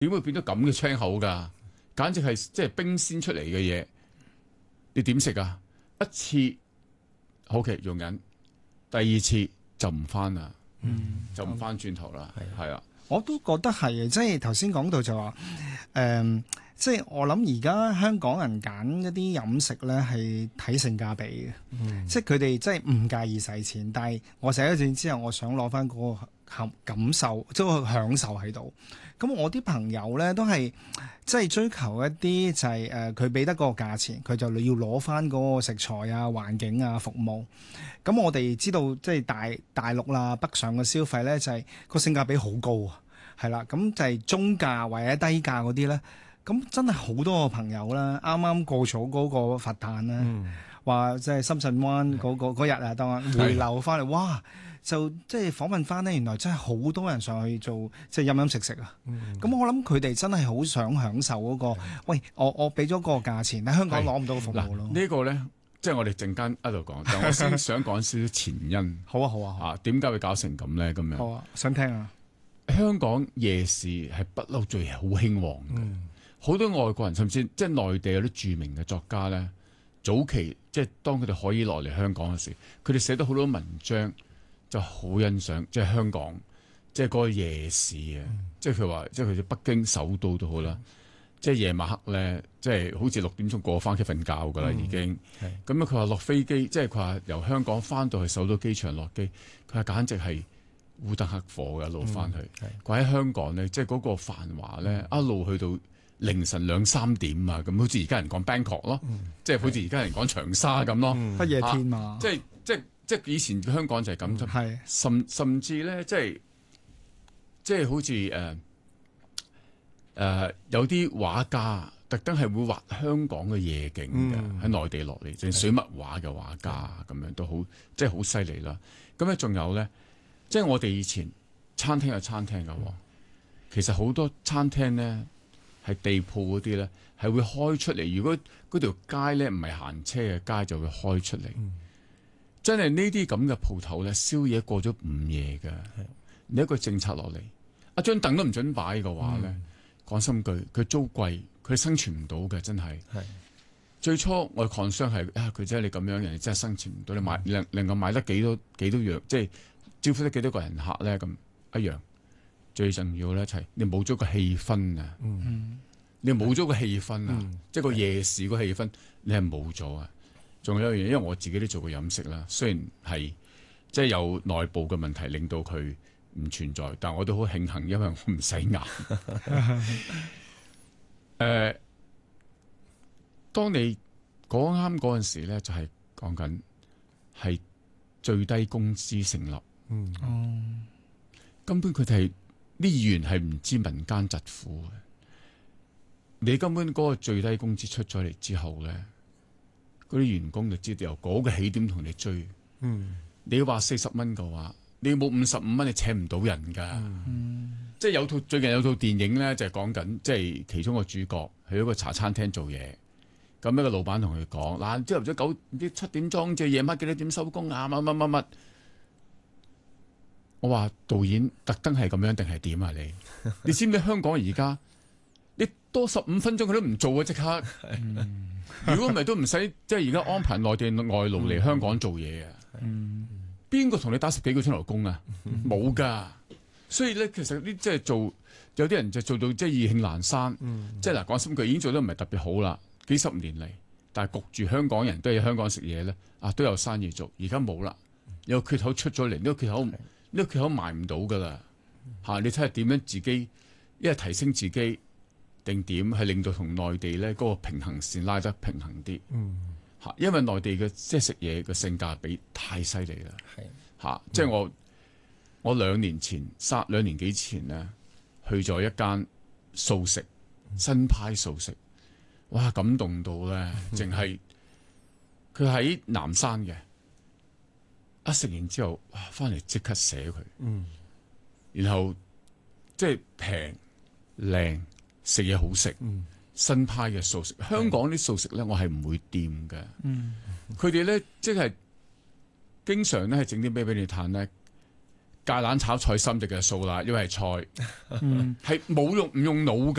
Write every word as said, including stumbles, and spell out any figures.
點會變咗咁嘅青口㗎？簡直係即係冰鮮出嚟嘅嘢，你點食啊？一次 OK 容忍，第二次就唔翻啦，嗯、就唔翻轉頭啦，係啊。 我都覺得係嘅，即係頭先講到就話，誒、呃，即係我諗而家香港人揀一啲飲食咧係睇性價比嘅，嗯、即係佢哋真係唔介意使錢，但係我使咗錢之後，我想攞翻嗰個感感受，即係個享受喺度。咁我啲朋友咧都係即係追求一啲就係誒佢俾得嗰個價錢，佢就要攞翻嗰個食材啊、環境啊、服務。咁我哋知道即係大大陸啦、北上嘅消費咧就係、是、個性價比好高啊，係啦。咁就係中價或者低價嗰啲咧，咁真係好多個朋友啦，啱啱過咗嗰個佛誕啦，話即係深圳灣嗰、嗰個嗰日啊，當回流翻嚟，哇！就即係訪問翻呢，原來真係好多人上去做即係飲飲食食啊！咁、嗯、我諗佢哋真係好想享受嗰、嗰個，嗯、喂，我我俾咗個價錢，喺香港攞唔到個服務咯。呢、 呢個咧，即係我哋陣間喺度講，但我先想講少少前因。 好啊，好啊， 啊，點解會搞成咁咧？咁樣。 好啊，想聽啊！ 香港夜市係不嬲最好興旺嘅，好、嗯、多外國人甚至即係內地有啲著名嘅作家咧，早期即係當佢哋可以落嚟香港嘅時，佢哋寫咗好多文章。就好欣賞，即係香港，即係嗰個夜市啊！嗯、即係佢話，即係佢哋北京首都都好啦。嗯、即係夜晚黑咧，即係好似六點鐘過翻屋企瞓覺㗎啦，嗯、已經。咁樣佢話落飛機，即係佢話由香港翻到去首都機場落機，佢話簡直係烏燈黑火嘅一路翻去。佢喺、嗯、香港咧，即係嗰個繁華咧，嗯、一路去到凌晨兩三點啊！咁好似而家人講 Bangkok 咯，嗯、即係好似而家人講長沙咁咯， 不夜天嘛。 啊、即係即係。即係以前香港就係咁，嗯、甚甚至咧，即係即係好似誒誒有啲畫家特登係會畫香港嘅夜景嘅，喺、嗯、內地落嚟，淨係水墨畫嘅畫家咁樣都好，即係好犀利啦。咁咧仲有咧，即係我哋以前餐廳有餐廳嘅，嗯、其實好多餐廳咧係地鋪嗰啲咧係會開出嚟。如果嗰條街咧唔係行車嘅街，就會開出嚟。嗯真係呢啲咁嘅鋪頭咧，宵夜過咗午夜嘅。你的一個政策落嚟，一張凳都唔准擺嘅話咧，講、嗯、心句，佢租貴，佢生存唔到嘅，真係。的最初我嘅 concern 係啊，佢真係你咁樣，人哋真係生存唔到。嗯、你買能能夠買得幾多幾多樣，即係招呼得幾多個人客咧？咁一樣。最重要咧就係你冇咗個氣氛啊！嗯、你冇咗個氣氛啊！嗯、即係個夜市個氣氛，你係冇咗啊！仲有一樣嘢，因為我自己都做過飲食啦，雖然係即係有內部嘅問題令到佢唔存在，但我都好慶幸，因為我唔使捱。誒，當你講啱嗰陣時咧，就係講緊係最低工資成立。嗯，嗯根本佢哋係啲議員係唔知民間疾苦嘅。你根本嗰個最低工資出咗嚟之後咧。嗰啲員工就知道由嗰個起點同你追，嗯、你要話四十蚊嘅話，你冇五十五蚊，你請唔到人噶。嗯、即係有套最近有套電影咧，就係講緊，即係其中個主角去一個茶餐廳做嘢，咁一個老闆同佢講：嗱，朝頭早九唔知七點鐘，即係夜晚幾多點收工啊？乜乜乜乜。我話導演特登係咁樣定係點啊？你你知唔知香港而家你多十五分鐘佢都唔做啊！即刻。嗯如果唔係都唔使，即係而家安排內地外勞嚟香港做嘢啊！邊個同你打十幾個鐘頭工啊？冇噶、嗯，所以咧，其實呢即係做有啲人就做到即係意興闌珊，嗯、即係嗱講心句已經做得唔係特別好啦，幾十年嚟，但係焗住香港人都喺香港食嘢咧，啊都有生意做，而家冇啦，有個缺口出咗嚟，呢、這個缺口呢的個缺口埋唔到噶啦，吓、啊、你睇下點樣自己一係提升自己。定點係令到同內地咧嗰個平衡線拉得平衡啲，嚇、嗯，因為內地嘅即係食嘢嘅性價比太犀利啦，嚇是、啊，即係我我兩年前三兩年幾前咧去咗一間素食新派素食，哇，感動到咧，淨係佢喺南山嘅，一食完之後，哇，翻嚟即刻寫佢，嗯、然後即係平靚。食嘢好食，嗯、新派嘅素食，香港啲素食咧，我係唔會掂嘅。佢哋咧即係經常咧係整啲咩俾你嘆咧， 芥蘭炒菜心就嘅數啦，因為係菜， 嗯係冇用唔用腦